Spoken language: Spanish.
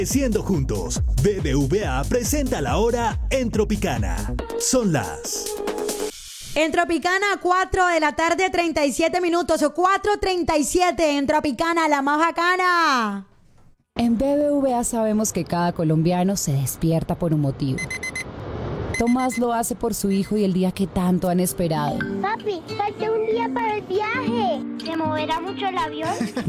Creciendo juntos, BBVA presenta la hora en Tropicana. Son las... En Tropicana, 4 de la tarde, 37 minutos, o 4:37 en Tropicana, la más bacana. En BBVA sabemos que cada colombiano se despierta por un motivo. Tomás lo hace por su hijo y el día que tanto han esperado. Papi, falta un día para el viaje. ¿Se moverá mucho el avión?